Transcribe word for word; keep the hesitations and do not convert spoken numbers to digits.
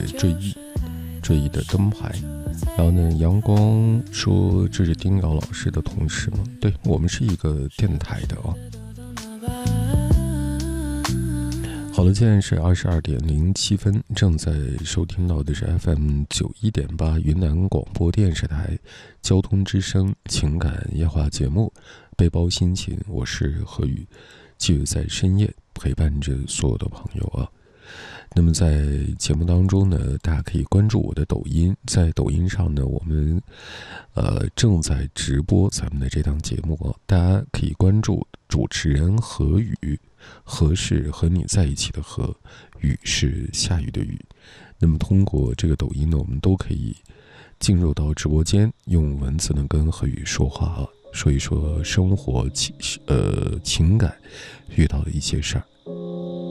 追忆追忆的灯牌。然后呢，阳光说这是丁瑶老师的同事吗？对，我们是一个电台的啊。好了，现在是二十二点零七分，正在收听到的是 F M 九一点八云南广播电视台交通之声情感夜话节目背包心情，我是何宇，继续在深夜陪伴着所有的朋友啊。那么在节目当中呢，大家可以关注我的抖音，在抖音上呢，我们呃正在直播咱们的这档节目啊，大家可以关注主持人何宇，何是和你在一起的何，雨是下雨的雨。那么通过这个抖音呢，我们都可以进入到直播间，用文字呢跟何宇说话啊，说一说生活情呃情感遇到的一些事儿。